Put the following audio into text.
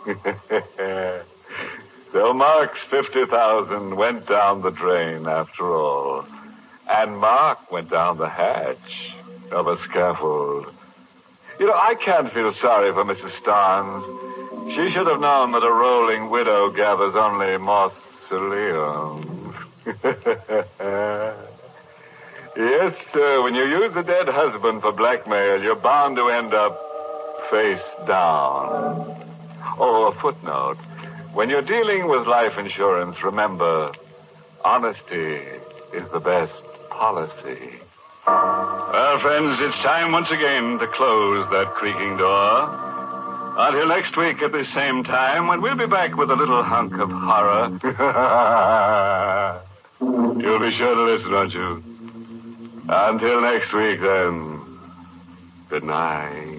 So Mark's 50,000 went down the drain after all. And Mark went down the hatch of a scaffold. You know, I can't feel sorry for Mrs. Starnes. She should have known that a rolling widow gathers only mausoleums. Yes, sir, when you use a dead husband for blackmail, you're bound to end up face down. Oh, a footnote. When you're dealing with life insurance, remember, honesty is the best policy. Well, friends, it's time once again to close that creaking door. Until next week at the same time, when we'll be back with a little hunk of horror. You'll be sure to listen, won't you? Until next week, then. Good night.